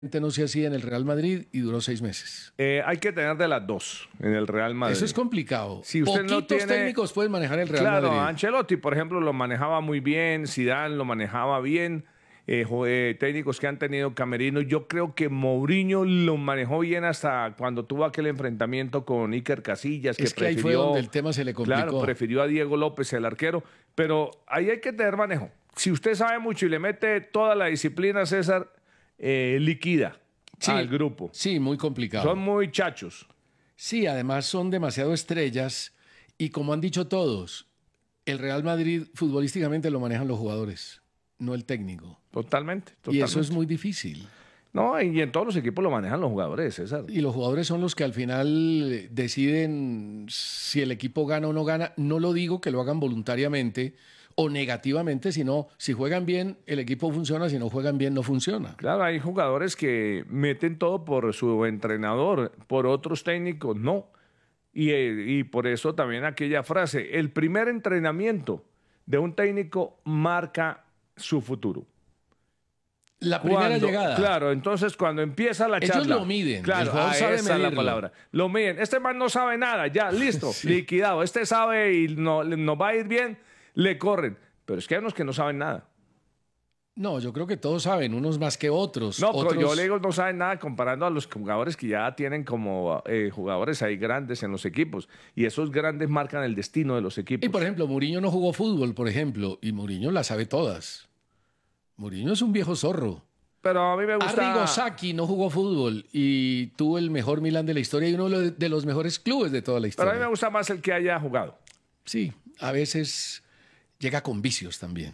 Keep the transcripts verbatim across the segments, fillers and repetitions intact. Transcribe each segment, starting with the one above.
no se hacía en el Real Madrid y duró seis meses. Eh, hay que tener de las dos en el Real Madrid. Eso es complicado. Si usted Poquitos no tiene... técnicos pueden manejar el Real claro, Madrid. Claro, Ancelotti, por ejemplo, lo manejaba muy bien, Zidane lo manejaba bien, eh, eh, técnicos que han tenido camerino. Yo creo que Mourinho lo manejó bien hasta cuando tuvo aquel enfrentamiento con Iker Casillas, que es que prefirió... ahí fue donde el tema se le complicó. Claro, prefirió a Diego López, el arquero, pero ahí hay que tener manejo. Si usted sabe mucho y le mete toda la disciplina, César, eh, liquida. Sí, al grupo. Sí, muy complicado. Son muy chachos. Sí, además son demasiado estrellas y como han dicho todos, el Real Madrid futbolísticamente lo manejan los jugadores, no el técnico. Totalmente, totalmente. Y eso es muy difícil. No, y en todos los equipos lo manejan los jugadores, César. Y los jugadores son los que al final deciden si el equipo gana o no gana. No lo digo que lo hagan voluntariamente o negativamente, sino si juegan bien, el equipo funciona, si no juegan bien, no funciona. Claro, hay jugadores que meten todo por su entrenador, por otros técnicos no. Y, y por eso también aquella frase, el primer entrenamiento de un técnico marca su futuro. La primera cuando, llegada. Claro, entonces cuando empieza la Ellos charla. Ellos lo miden. Claro, el jugador sabe esa es la medirlo. palabra. Lo miden. Este man no sabe nada, ya, listo, Sí. liquidado. Este sabe y no, nos va a ir bien, le corren. Pero es que hay unos que no saben nada. No, yo creo que todos saben, unos más que otros. No, otros... pero yo le digo no saben nada comparando a los jugadores que ya tienen como eh, jugadores ahí grandes en los equipos. Y esos grandes marcan el destino de los equipos. Y por ejemplo, Mourinho no jugó fútbol, por ejemplo, y Mourinho las sabe todas. Mourinho es un viejo zorro. Pero a mí me gusta... Arrigo Sacchi no jugó fútbol y tuvo el mejor Milán de la historia y uno de los mejores clubes de toda la historia. Pero a mí me gusta más el que haya jugado. Sí, a veces llega con vicios también.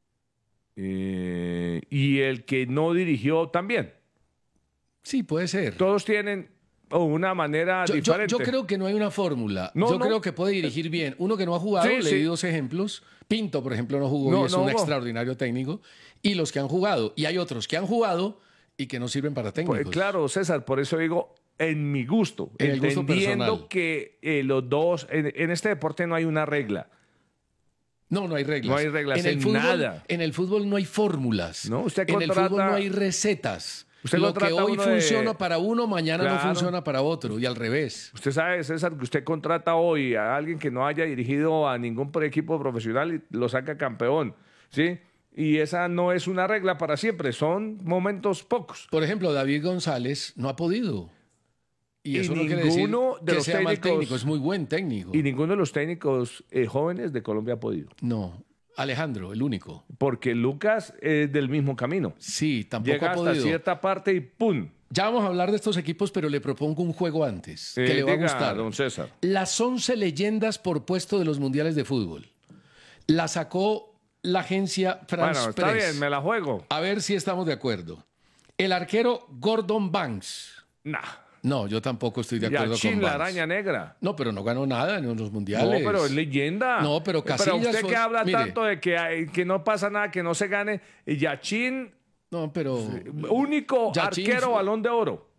Eh, y el que no dirigió también. Sí, puede ser. Todos tienen oh, una manera yo, diferente. Yo, yo creo que no hay una fórmula. No, yo no. creo que puede dirigir bien. Uno que no ha jugado, Sí, le sí. di dos ejemplos. Pinto, por ejemplo, no jugó No, y es no un jugó. extraordinario técnico. Y los que han jugado. Y hay otros que han jugado y que no sirven para técnicos. Pues, claro, César, por eso digo en mi gusto. En el gusto entendiendo personal. que eh, los dos, en, en este deporte no hay una regla. No, no hay reglas. No hay reglas en, el en fútbol, nada. En el fútbol no hay fórmulas. No, usted en contrata... el fútbol no hay recetas. Usted Lo que contrata hoy uno funciona de... para uno, mañana Claro. no funciona para otro. Y al revés. Usted sabe, César, que usted contrata hoy a alguien que no haya dirigido a ningún equipo profesional y lo saca campeón, ¿sí? Y esa no es una regla para siempre, son momentos pocos. Por ejemplo, David González no ha podido. Y, Y eso no quiere decir ninguno de que los sea mal técnicos- técnico, es muy buen técnico. Y ninguno de los técnicos eh, jóvenes de Colombia ha podido. No, Alejandro, el único. Porque Lucas es del mismo camino. Sí, tampoco Llega ha hasta podido. cierta parte y ¡pum! Ya vamos a hablar de estos equipos, pero le propongo un juego antes, Eh, que le va a diga, gustar. don César. Las once leyendas por puesto de los mundiales de fútbol. La sacó la agencia France Bueno, está Press. bien, me la juego. A ver si estamos de acuerdo. El arquero Gordon Banks. Nah. No, yo tampoco estoy de Y a acuerdo Chin, con la Banks. araña negra. No, pero no ganó nada en los No, mundiales. pero es leyenda. No, pero Casillas Pero usted fue- que habla mire. tanto de que, hay- que no pasa nada, que no se gane. Y Yachín, No, pero... único Yachín arquero fue- balón de oro.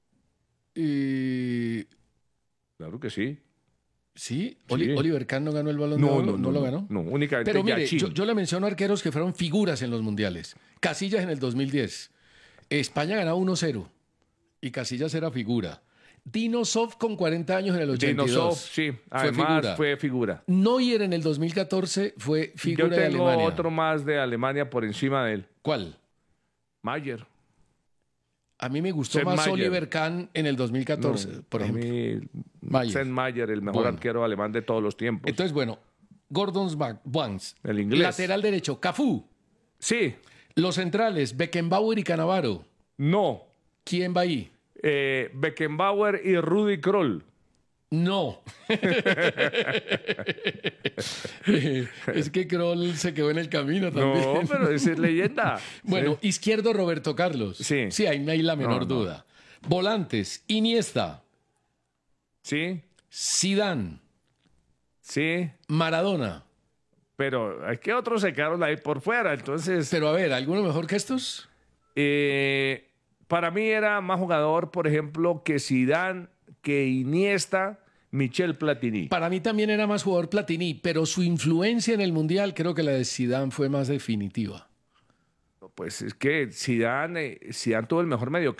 Y... Claro que sí. ¿Sí? Oli- Sí. Oliver Kahn no ganó el Balón de Oro, no, lo ganó. No, únicamente Pero mire, Yachín. yo, yo le menciono arqueros que fueron figuras en los mundiales. Casillas en el dos mil diez. España ganaba uno cero y Casillas era figura. Dinosov con cuarenta años en el ochenta y dos. Dinosov, sí. Además figura. fue figura. Neuer en el dos mil catorce fue figura Yo de tengo Alemania. otro más de Alemania por encima de él. ¿Cuál? Mayer. A mí me gustó Sepp más Maier. Oliver Kahn en el dos mil catorce, No, por a ejemplo. mí, Mayer. Sepp Maier, el mejor Bueno. arquero alemán de todos los tiempos. Entonces, bueno, Gordon Banks. El inglés. Lateral derecho, Cafú. Sí. Los centrales, Beckenbauer y Cannavaro. No. ¿Quién va ahí? Eh, Beckenbauer y Rudi Kroll. No. Es que Kroll se quedó en el camino también. No, pero esa es leyenda. Bueno, Sí. izquierdo Roberto Carlos. Sí. Sí, ahí no hay la menor No, no. duda. Volantes, Iniesta, Sí, Zidane, sí. Maradona. Pero hay que otros se quedaron ahí por fuera. Entonces, Pero a ver, ¿alguno mejor que estos? eh, para mí era más jugador, por ejemplo, que Zidane, que Iniesta, Michel Platini. Para mí también era más jugador Platini, pero su influencia en el Mundial creo que la de Zidane fue más definitiva. Pues es que Zidane, eh, Zidane tuvo el mejor medio